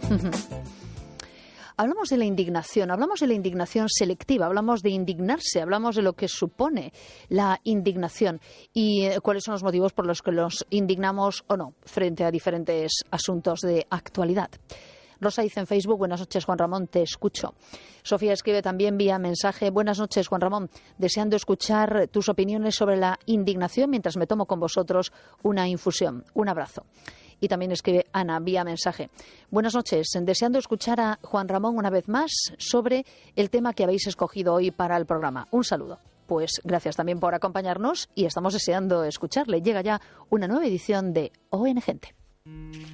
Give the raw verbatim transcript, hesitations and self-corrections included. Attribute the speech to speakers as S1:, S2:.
S1: Hablamos de la indignación, hablamos de la indignación selectiva, hablamos de indignarse, hablamos de lo que supone la indignación y eh, cuáles son los motivos por los que nos indignamos o no frente a diferentes asuntos de actualidad. Rosa dice en Facebook, buenas noches Juan Ramón, te escucho. Sofía escribe también vía mensaje, buenas noches Juan Ramón, deseando escuchar tus opiniones sobre la indignación mientras me tomo con vosotros una infusión. Un abrazo. Y también escribe Ana vía mensaje. Buenas noches, deseando escuchar a Juan Ramón una vez más sobre el tema que habéis escogido hoy para el programa. Un saludo. Pues gracias también por acompañarnos y estamos deseando escucharle. Llega ya una nueva edición de O N Gente.